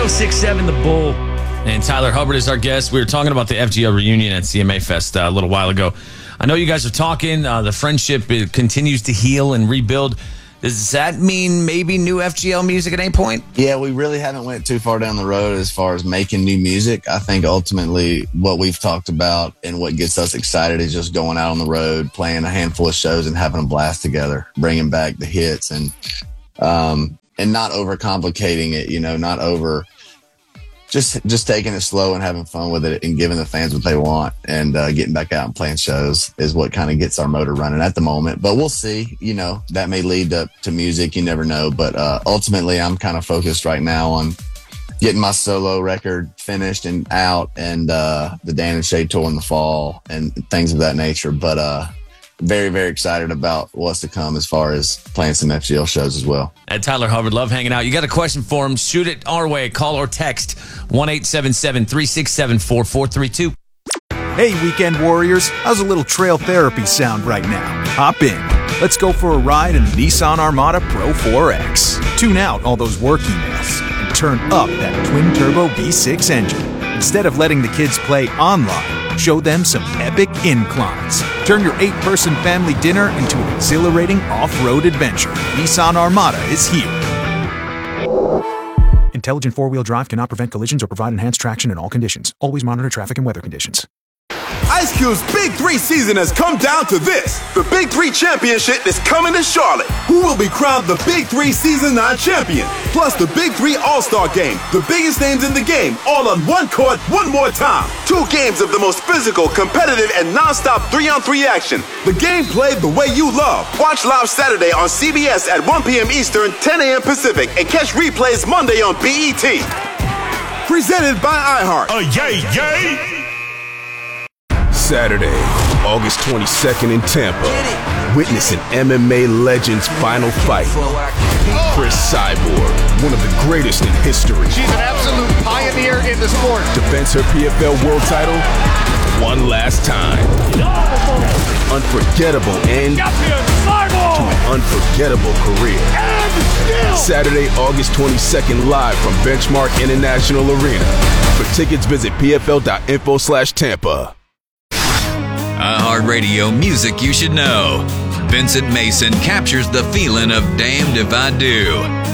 1067 The Bull. And Tyler Hubbard is our guest. We were talking about the FGL reunion at CMA Fest a little while ago. I know you guys are talking. The friendship continues to heal and rebuild. Does that mean maybe new FGL music at any point? Yeah, we really haven't went too far down the road as far as making new music. I think ultimately what we've talked about and what gets us excited is just going out on the road, playing a handful of shows and having a blast together, bringing back the hits and not overcomplicating it, not over just taking it slow and having fun with it and giving the fans what they want and getting back out and playing shows is what kind of gets our motor running at the moment. But we'll see, that may lead to music. You never know. But ultimately, I'm kind of focused right now on getting my solo record finished and out and the Dan and Shay tour in the fall and things of that nature. But very, very excited about what's to come as far as playing some FGL shows as well. And Tyler Hubbard, love hanging out. You got a question for him, shoot it our way. Call or text 1-877-367-4432. Hey, Weekend Warriors. How's a little trail therapy sound right now? Hop in. Let's go for a ride in the Nissan Armada Pro 4X. Tune out all those work emails and turn up that twin-turbo V6 engine. Instead of letting the kids play online, show them some epic inclines. Turn your 8-person family dinner into an exhilarating off-road adventure. Nissan Armada is here. Intelligent four-wheel drive cannot prevent collisions or provide enhanced traction in all conditions. Always monitor traffic and weather conditions. Ice Cube's Big 3 season has come down to this. The Big 3 Championship is coming to Charlotte. Who will be crowned the Big 3 Season 9 champion? Plus the Big 3 All-Star Game. The biggest names in the game, all on one court, one more time. 2 games of the most physical, competitive, and non-stop 3-on-3 action. The game played the way you love. Watch live Saturday on CBS at 1 p.m. Eastern, 10 a.m. Pacific, and catch replays Monday on BET. Presented by iHeart. Yay! Saturday, August 22nd in Tampa. Witness an MMA legend's final fight. Chris Cyborg, one of the greatest in history. She's an absolute pioneer in the sport. Defends her PFL world title one last time. Unforgettable end to an unforgettable career. Saturday, August 22nd, live from Benchmark International Arena. For tickets, visit pfl.info/Tampa. iHeartRadio music you should know. Vincent Mason captures the feeling of Damned If I Do.